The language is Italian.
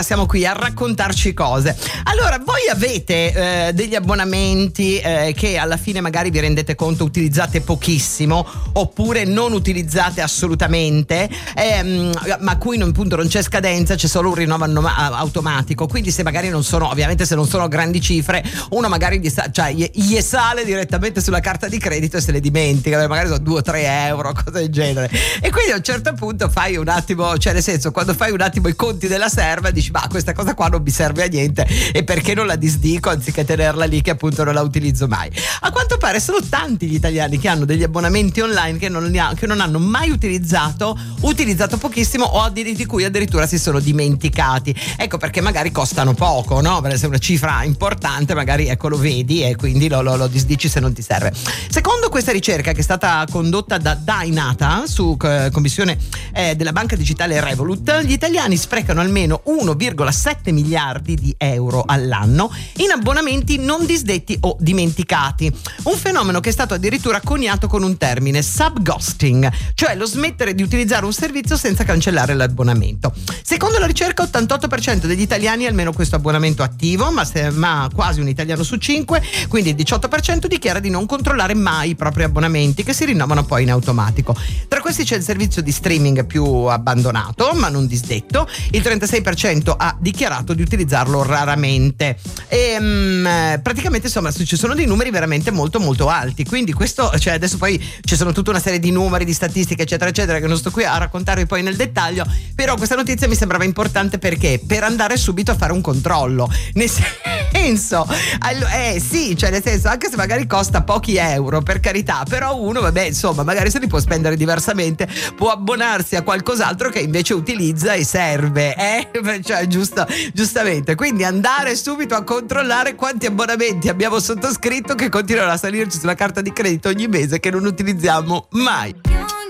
siamo qui a raccontarci cose. Allora, voi avete degli abbonamenti che alla fine magari vi rendete conto utilizzate pochissimo, oppure non utilizzate assolutamente, ma a cui appunto non c'è scadenza, c'è solo un rinnovo automatico. Quindi se magari non sono, ovviamente se non sono grandi cifre, uno magari gli sale direttamente sulla carta di credito e se le dimentica, magari sono 2 o 3 euro, cose del genere. E quindi a un certo punto fai un attimo, cioè nel senso, quando fai un attimo i conti della serva dici ma questa cosa qua non mi serve a niente e perché non la disdico anziché tenerla lì che appunto non la utilizzo mai. A quanto pare sono tanti gli italiani che hanno degli abbonamenti online che non hanno mai utilizzato pochissimo o di cui addirittura si sono dimenticati. Ecco perché magari costano poco, no? Se è una cifra importante magari ecco lo vedi e quindi lo disdici se non ti serve. Secondo questa ricerca che è stata condotta da Dynata su commissione della banca digitale Revolut, gli italiani sprecano almeno 1,7 miliardi di euro all'anno in abbonamenti non disdetti o dimenticati, un fenomeno che è stato addirittura coniato con un termine, subghosting, cioè lo smettere di utilizzare un servizio senza cancellare l'abbonamento. Secondo la ricerca 88% degli italiani ha almeno questo abbonamento attivo, ma quasi un italiano su 5, quindi il 18% dichiara di non controllare mai i propri abbonamenti che si rinnovano poi in automatico. Tra questi c'è il servizio di streaming più abbandonato ma non disdetto, il 36% ha dichiarato di utilizzarlo raramente e praticamente insomma ci sono dei numeri veramente molto molto alti, quindi questo, cioè adesso poi ci sono tutta una serie di numeri, di statistiche eccetera eccetera che non sto qui a raccontarvi poi nel dettaglio, però questa notizia mi sembrava importante perché per andare subito a fare un controllo, nel senso sì, cioè nel senso anche se magari costa pochi euro per carità, però uno vabbè insomma magari se li può spendere diversamente, può abbonarsi a qualcos'altro che invece utilizza e serve, cioè giustamente, quindi andare subito a controllare quanti abbonamenti abbiamo sottoscritto che continuano a salirci sulla carta di credito ogni mese che non utilizziamo mai.